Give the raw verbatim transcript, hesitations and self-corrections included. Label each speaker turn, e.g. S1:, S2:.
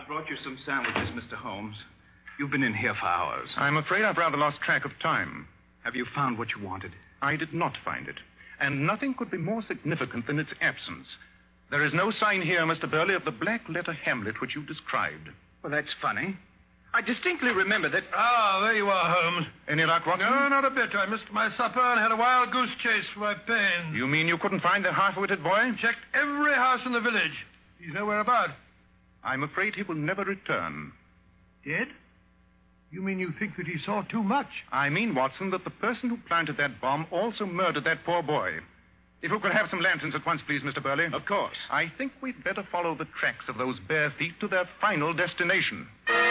S1: I brought you some sandwiches, Mister Holmes. You've been in here for hours.
S2: I'm afraid I've rather lost track of time.
S1: Have you found what you wanted?
S2: I did not find it. And nothing could be more significant than its absence. There is no sign here, Mister Burley, of the black letter Hamlet which you described.
S1: Well, that's funny. I distinctly remember that...
S3: Ah, there you are, Holmes.
S2: Any luck, Watson?
S3: No, not a bit. I missed my supper and had a wild goose chase for my pains.
S2: You mean you couldn't find the half-witted boy?
S3: Checked every house in the village. He's nowhere about.
S2: I'm afraid he will never return.
S3: Dead? You mean you think that he saw too much?
S2: I mean, Watson, that the person who planted that bomb also murdered that poor boy. If you could have some lanterns at once, please, Mister Burley.
S1: Of course.
S2: I think we'd better follow the tracks of those bare feet to their final destination.